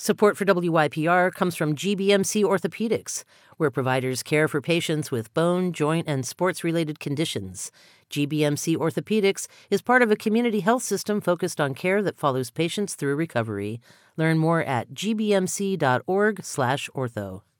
Support for WYPR comes from GBMC Orthopedics, where providers care for patients with bone, joint, and sports-related conditions. GBMC Orthopedics is part of a community health system focused on care that follows patients through recovery. Learn more at gbmc.org/ortho.